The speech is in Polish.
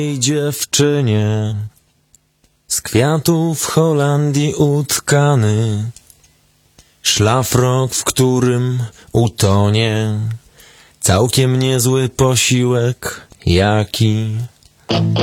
dziewczynie z kwiatów Holandii utkany, szlafrok, w którym utonie całkiem niezły posiłek jaki.